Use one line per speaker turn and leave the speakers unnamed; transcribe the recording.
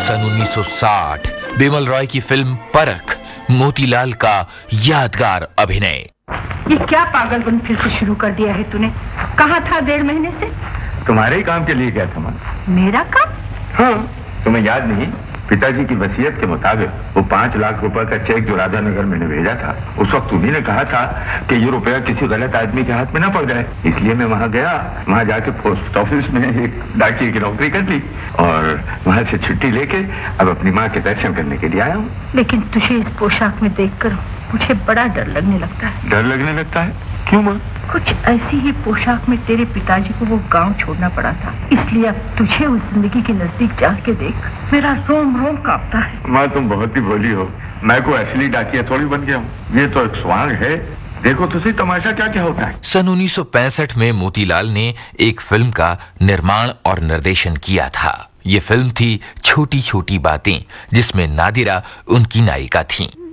सन 1960 बिमल रॉय की फिल्म परख, मोतीलाल का यादगार अभिनय।
ये क्या पागलपन फिर से शुरू कर दिया है तूने? कहाँ था 1.5 महीने से?
तुम्हारे ही काम के लिए गया था मैं।
मेरा काम?
हाँ, तुम्हें याद नहीं? पिताजी की वसीयत के मुताबिक वो 5 लाख रुपए का चेक जो राधानगर मैंने भेजा था, उस वक्त तुम्ही ने कहा था कि ये रुपया किसी गलत आदमी के हाथ में ना पड़ जाए। इसलिए मैं वहाँ गया, वहाँ जाके पोस्ट ऑफिस में एक डाकिये की नौकरी कर ली और वहाँ से छुट्टी लेके अब अपनी माँ के दर्शन करने के लिए आया हूँ।
लेकिन तुझे इस पोशाक में देखकर मुझे बड़ा डर लगने लगता है।
डर लगने लगता है? क्यों माँ?
कुछ ऐसी ही पोशाक में तेरे पिताजी को वो गांव छोड़ना पड़ा था, इसलिए अब तुझे उस जिंदगी के नजदीक जाके देख मेरा रोम रोम कांपता है।
माँ, तुम बहुत ही भोली हो। मैं कोई असली डाकिया थोड़ी बन गया हूँ। ये तो एक स्वांग है। देखो तो सही तमाशा क्या क्या होता है।
सन 1965 में मोतीलाल ने एक फिल्म का निर्माण और निर्देशन किया था। ये फिल्म थी छोटी छोटी बातें, जिसमें नादिरा उनकी नायिका थी।